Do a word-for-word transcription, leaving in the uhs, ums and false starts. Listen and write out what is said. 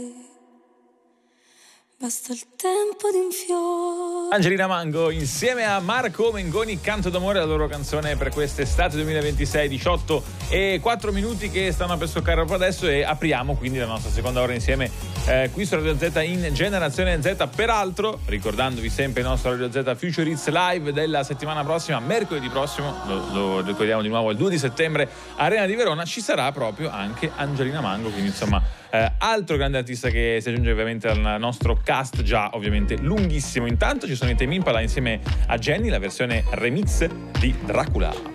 Basta il tempo di un fiore. Angelina Mango insieme a Marco Mengoni, Canto d'amore, la loro canzone per quest'estate duemilaventisei. Diciotto e quattro minuti che stanno per scoccare proprio adesso, e apriamo quindi la nostra seconda ora insieme eh, qui su Radio Z in Generazione Z. Peraltro, ricordandovi sempre il nostro Radio Z Future Hits Live della settimana prossima, mercoledì prossimo, lo, lo ricordiamo di nuovo, il due di settembre, Arena di Verona, ci sarà proprio anche Angelina Mango, quindi insomma Eh, altro grande artista che si aggiunge ovviamente al nostro cast, già ovviamente lunghissimo. Intanto ci sono i Tame Impala insieme a Jenny, la versione remix di Dracula.